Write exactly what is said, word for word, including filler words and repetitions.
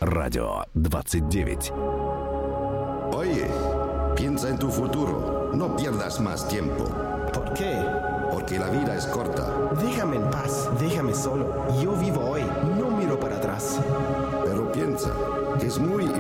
Радио двадцать девять. Oye, piensa en tu futuro. No pierdas más tiempo. ¿Por qué? Porque la vida es corta. Déjame en paz, déjame solo. Yo vivo hoy, no miro para atrás. Pero piensa que es muy